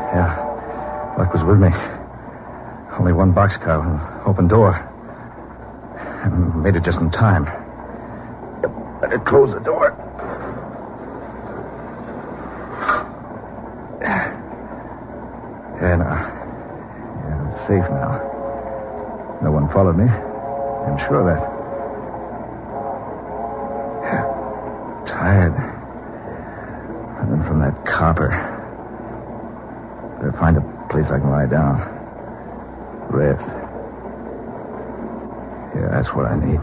Yeah. Luck was with me. Only one boxcar with an open door. I made it just in time. Better close the door. Yeah, it's safe now. No one followed me. I'm sure of that. Yeah. Tired. Running from that copper. Better find a place I can lie down. Rest. Yeah, that's what I need.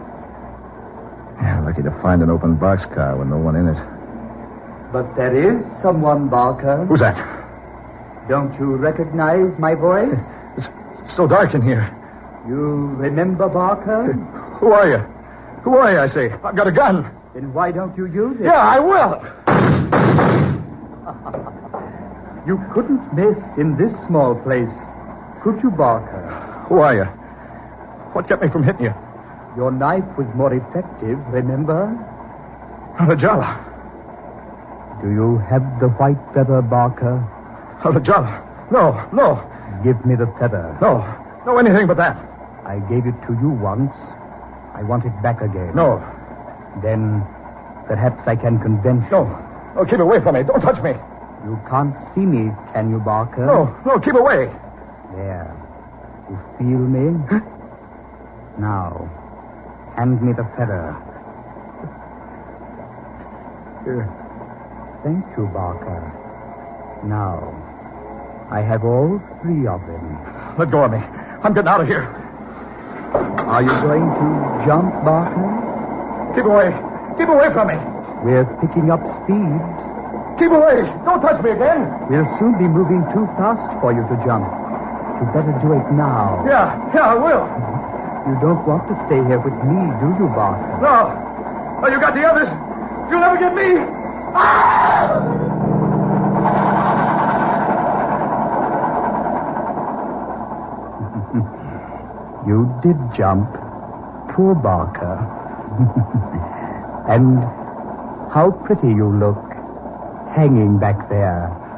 Yeah, lucky to find an open boxcar with no one in it. But there is someone, Barker. Who's that? Don't you recognize my voice? It's so dark in here. You remember Barker? Who are you? Who are you, I say? I've got a gun. Then why don't you use it? Yeah, I will. You couldn't miss in this small place, could you, Barker? Who are you? What kept me from hitting you? Your knife was more effective, remember? Alajala. Do you have the white feather, Barker? Alajala. No. Give me the feather. No, anything but that. I gave it to you once. I want it back again. No. Then perhaps I can convince you. No, keep away from me. Don't touch me. You can't see me, can you, Barker? No, keep away. There. You feel me? Now, hand me the feather. Here. Thank you, Barker. Now, I have all three of them. Let go of me. I'm getting out of here. Are you going to jump, Barker? Keep away. Keep away from me. We're picking up speed. Keep away. Don't touch me again. We'll soon be moving too fast for you to jump. You better do it now. Yeah, I will. You don't want to stay here with me, do you, Barker? No. Oh, you got the others. You'll never get me. Ah! You did jump. Poor Barker. And how pretty you look, hanging back there.